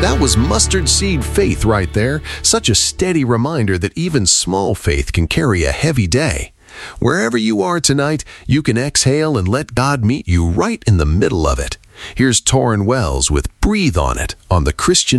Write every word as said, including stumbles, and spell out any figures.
That was mustard seed faith right there, such a steady reminder that even small faith can carry a heavy day. Wherever you are tonight, you can exhale and let God meet you right in the middle of it. Here's Torrin Wells with Breathe on It on the Christian